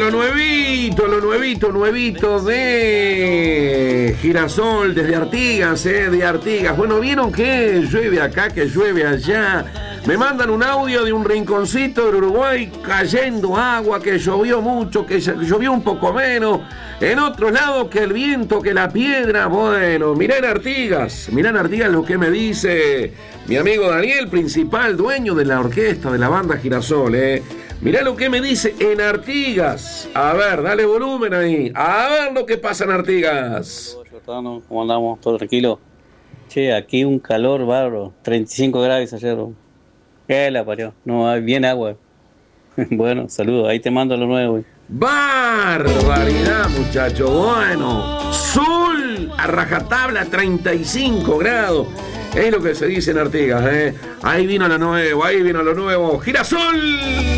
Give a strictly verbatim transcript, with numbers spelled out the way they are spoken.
lo nuevito, lo nuevito, nuevito de Girasol, desde Artigas, eh, de Artigas. Bueno, ¿vieron que llueve acá, que llueve allá? Me mandan un audio de un rinconcito del Uruguay cayendo agua, que llovió mucho, que llovió un poco menos. En otro lado que el viento, que la piedra. Bueno, mirá en Artigas, mirá en Artigas lo que me dice mi amigo Daniel, principal dueño de la orquesta de la banda Girasol, eh. Mirá lo que me dice en Artigas. A ver, dale volumen ahí. A ver lo que pasa en Artigas. Jordano, ¿cómo andamos? ¿Todo tranquilo? Che, aquí un calor bárbaro. treinta y cinco grados ayer. ¿Qué la parió? No hay bien agua. Bueno, saludos. Ahí te mando lo nuevo. Barbaridad, muchacho. Bueno, sol a rajatabla, treinta y cinco grados. Es lo que se dice en Artigas, ¿eh? Ahí vino lo nuevo, ahí vino lo nuevo. ¡Girasol!